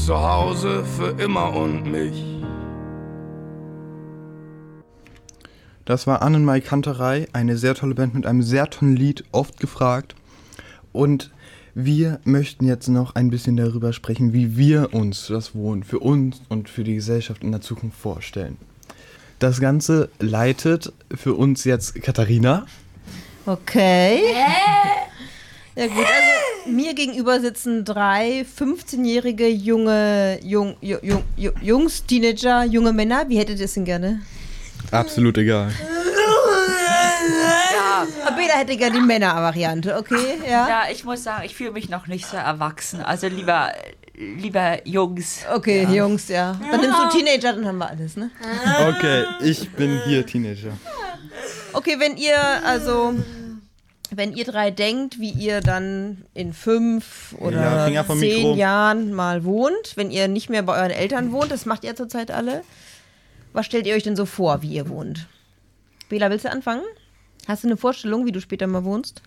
Zu Hause für immer und mich. Das war Annenmai Kanterei, eine sehr tolle Band mit einem sehr tollen Lied, oft gefragt. Und wir möchten jetzt noch ein bisschen darüber sprechen, wie wir uns das Wohnen für uns und für die Gesellschaft in der Zukunft vorstellen. Das Ganze leitet für uns jetzt Katharina. Okay. Ja gut, also mir gegenüber sitzen 3 15-jährige Jungs, Teenager, junge Männer. Wie hättet ihr es denn gerne? Absolut egal. Ja, Bela hätte gerne die Männer-Variante, okay? Ja, Ja, ich muss sagen, ich fühle mich noch nicht so erwachsen. Also lieber Jungs. okay, ja. Jungs, ja. Dann nimmst du Teenager, dann haben wir alles, ne? Okay, ich bin hier Teenager. Okay, wenn ihr 3 denkt, wie ihr dann in 5 oder Finger vom 10 Mikro. Jahren mal wohnt, wenn ihr nicht mehr bei euren Eltern wohnt, das macht ihr zurzeit alle. Was stellt ihr euch denn so vor, wie ihr wohnt? Bela, willst du anfangen? Hast du eine Vorstellung, wie du später mal wohnst?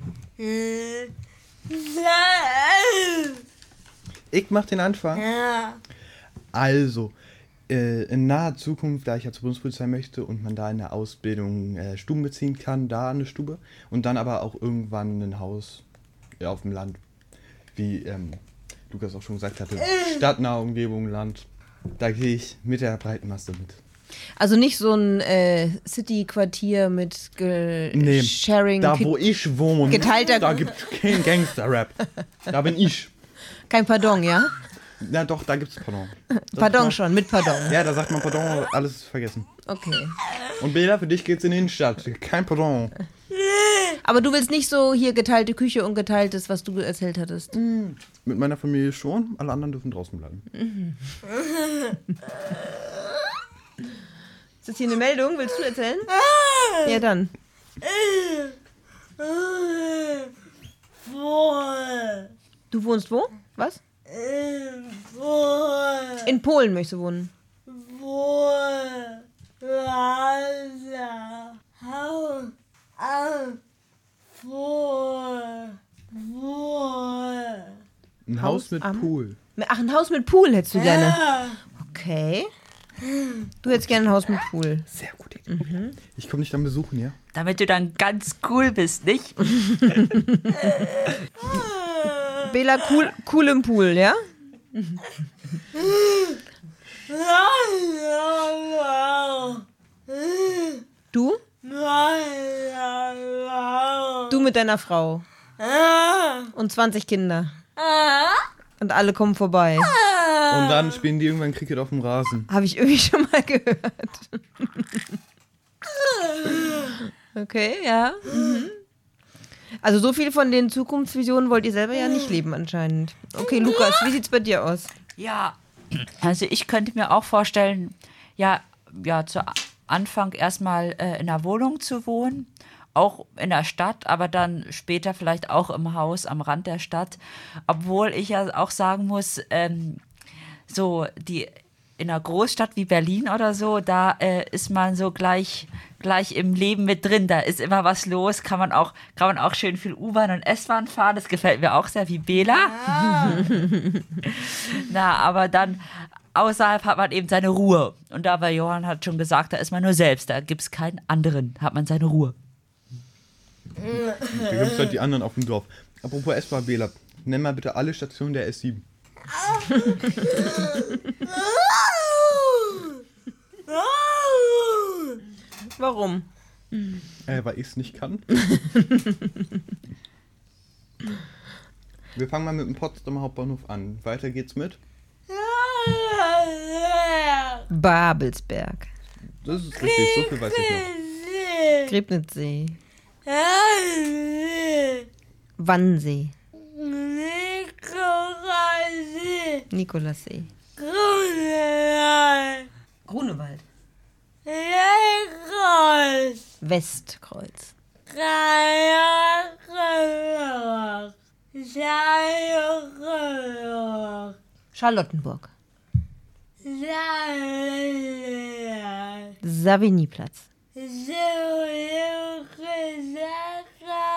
Ich mach den Anfang. Ja. Also, in naher Zukunft, da ich ja zur Bundespolizei möchte und man da in der Ausbildung Stuben beziehen kann, da eine Stube und dann aber auch irgendwann ein Haus auf dem Land, wie Lukas auch schon gesagt hatte, stadtnahe Umgebung, Land, da gehe ich mit der breiten Masse mit. Also nicht so ein City-Quartier mit Sharing, Da wo ich wohne, geteilter- da gibt es kein Gangster-Rap, da bin ich. kein Pardon, ja? Na doch, da gibt's Pardon. Pardon schon, mit Pardon. Ja, da sagt man Pardon, alles ist vergessen. Okay. Und Bela, für dich geht's in die Innenstadt, kein Pardon. Aber du willst nicht so hier geteilte Küche und geteiltes, was du erzählt hattest. Mit meiner Familie schon, alle anderen dürfen draußen bleiben. Ist das hier eine Meldung? Willst du erzählen? Ja, dann. Du wohnst wo? Was? In Polen möchtest du wohnen. Ein Haus mit am- Pool. Ach, ein Haus mit Pool hättest du gerne. Okay. Du hättest gerne ein Haus mit Pool. Sehr gut. Ich komme dich dann besuchen, ja? Damit du dann ganz cool bist, nicht? Bela, cool im Pool, ja? Du? Du mit deiner Frau. Und 20 Kinder. Und alle kommen vorbei. Und dann spielen die irgendwann Cricket auf dem Rasen. Habe ich irgendwie schon mal gehört. Okay, ja. Also so viel von den Zukunftsvisionen wollt ihr selber ja nicht leben anscheinend. Okay, Lukas, wie sieht's bei dir aus? Ja, also ich könnte mir auch vorstellen, ja zu Anfang erstmal in einer Wohnung zu wohnen, auch in der Stadt, aber dann später vielleicht auch im Haus am Rand der Stadt. Obwohl ich ja auch sagen muss, so die in einer Großstadt wie Berlin oder so, da ist man so gleich im Leben mit drin. Da ist immer was los, kann man auch schön viel U-Bahn und S-Bahn fahren. Das gefällt mir auch sehr, wie Bela. Na, aber dann außerhalb hat man eben seine Ruhe. Und da, weil Johann hat schon gesagt, da ist man nur selbst, da gibt es keinen anderen, hat man seine Ruhe. Da gibt es halt die anderen auf dem Dorf. Apropos S-Bahn, Bela, nenn mal bitte alle Stationen der S7. Warum? Weil ich es nicht kann. Wir fangen mal mit dem Potsdamer Hauptbahnhof an. Weiter geht's mit. Babelsberg. Das ist richtig, so viel weiß ich noch. Griebnitzsee. Wannsee. Nikolassee. Grunewald. Westkreuz. Charlottenburg. Savignyplatz.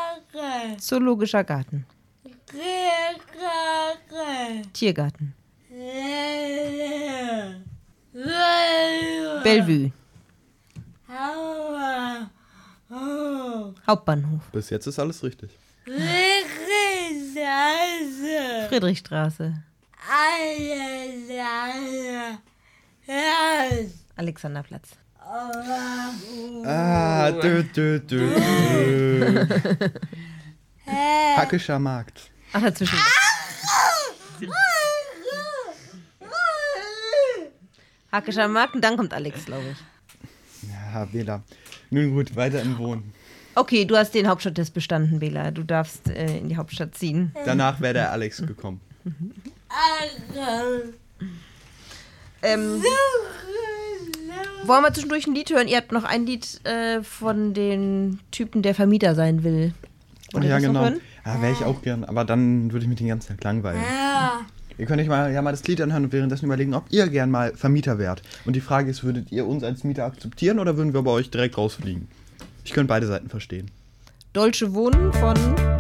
Zoologischer Garten. Tiergarten. Bellevue. Hauptbahnhof. Bis jetzt ist alles richtig. Friedrichstraße. Alexanderplatz. Ah, Hackischer Markt. Ach, dazwischen. Hackischer Markt und dann kommt Alex, glaube ich. Ja, Bela. Nun gut, weiter im Wohnen. Okay, du hast den Hauptstadttest bestanden, Bela. Du darfst in die Hauptstadt ziehen. Danach wäre der Alex gekommen. Wollen wir zwischendurch ein Lied hören? Ihr habt noch ein Lied von den Typen, der Vermieter sein will. Wollt ihr Ja, das noch genau. hören? Ja, wäre ich auch gern, aber dann würde ich mich den ganzen Tag langweilen. Ihr könnt euch mal das Lied anhören und währenddessen überlegen, ob ihr gern mal Vermieter wärt. Und die Frage ist, würdet ihr uns als Mieter akzeptieren oder würden wir bei euch direkt rausfliegen? Ich könnte beide Seiten verstehen. Dolce Wohnen von